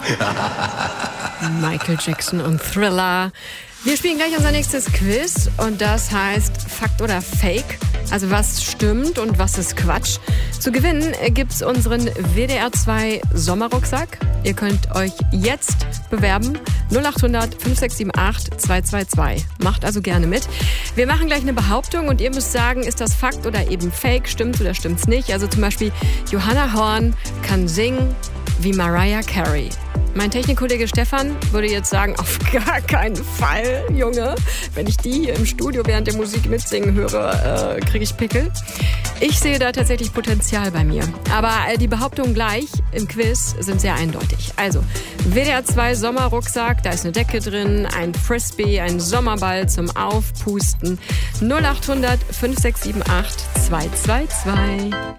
Michael Jackson und Thriller. Wir spielen gleich unser nächstes Quiz und das heißt Fakt oder Fake. Also was stimmt und was ist Quatsch. Zu gewinnen gibt's unseren WDR 2 Sommerrucksack. Ihr könnt euch jetzt bewerben. 0800 5678 222. Macht also gerne mit. Wir machen gleich eine Behauptung und ihr müsst sagen, ist das Fakt oder eben Fake, stimmt's oder stimmt's nicht. Also zum Beispiel Johanna Horn kann singen wie Mariah Carey. Mein Technikkollege Stefan würde jetzt sagen, auf gar keinen Fall, Junge. Wenn ich die hier im Studio während der Musik mitsingen höre, kriege ich Pickel. Ich sehe da tatsächlich Potenzial bei mir. Aber die Behauptungen gleich im Quiz sind sehr eindeutig. Also, WDR 2 Sommerrucksack, da ist eine Decke drin, ein Frisbee, ein Sommerball zum Aufpusten. 0800 5678 222.